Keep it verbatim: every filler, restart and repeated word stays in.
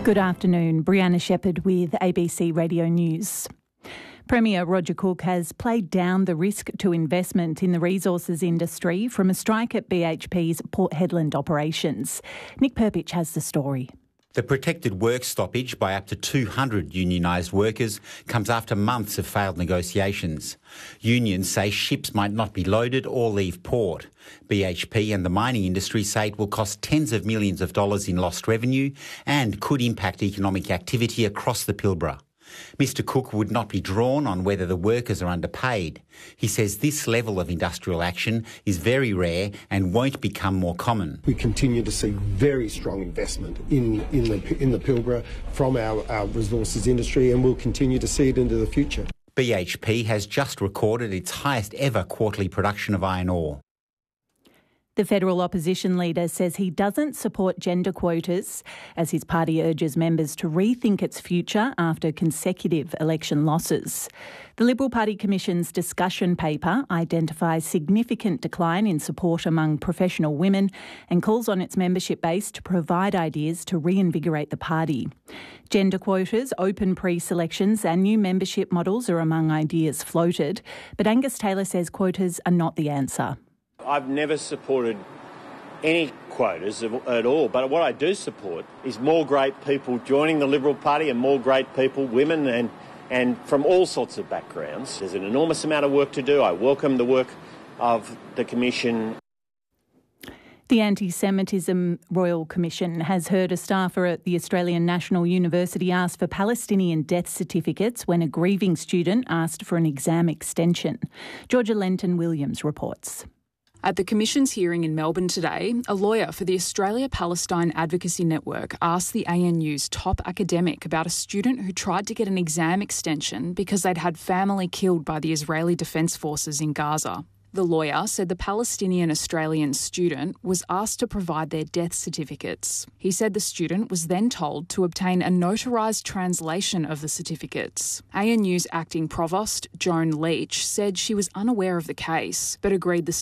Good afternoon, Brianna Shepherd with A B C Radio News. Premier Roger Cook has played down the risk to investment in the resources industry from a strike at B H P's Port Hedland operations. Nick Perpich has the story. The protected work stoppage by up to two hundred unionised workers comes after months of failed negotiations. Unions say ships might not be loaded or leave port. B H P and the mining industry say it will cost tens of millions of dollars in lost revenue and could impact economic activity across the Pilbara. Mister Cook would not be drawn on whether the workers are underpaid. He says this level of industrial action is very rare and won't become more common. We continue to see very strong investment in, in, the, in the Pilbara from our, our resources industry, and we'll continue to see it into the future. B H P has just recorded its highest ever quarterly production of iron ore. The federal opposition leader says he doesn't support gender quotas as his party urges members to rethink its future after consecutive election losses. The Liberal Party Commission's discussion paper identifies significant decline in support among professional women and calls on its membership base to provide ideas to reinvigorate the party. Gender quotas, open pre-selections and new membership models are among ideas floated, but Angus Taylor says quotas are not the answer. I've never supported any quotas at all, but what I do support is more great people joining the Liberal Party and more great people, women and, and from all sorts of backgrounds. There's an enormous amount of work to do. I welcome the work of the Commission. The Anti-Semitism Royal Commission has heard a staffer at the Australian National University ask for Palestinian death certificates when a grieving student asked for an exam extension. Georgia Lenton-Williams reports. At the Commission's hearing in Melbourne today, a lawyer for the Australia-Palestine Advocacy Network asked the A N U's top academic about a student who tried to get an exam extension because they'd had family killed by the Israeli Defence Forces in Gaza. The lawyer said the Palestinian-Australian student was asked to provide their death certificates. He said the student was then told to obtain a notarised translation of the certificates. A N U's acting provost, Joan Leach, said she was unaware of the case, but agreed the